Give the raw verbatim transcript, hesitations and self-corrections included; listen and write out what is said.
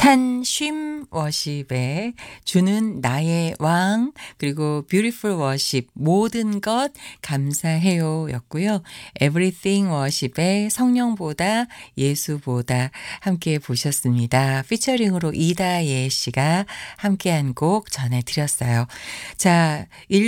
찬쉼 워십에 주는 나의 왕 그리고 뷰티풀 워십 모든 것 감사해요 였고요. 에브리띵 워십의 성령보다 예수보다 함께 보셨습니다. 피처링으로 이다예 씨가 함께한 곡 전해드렸어요. 자,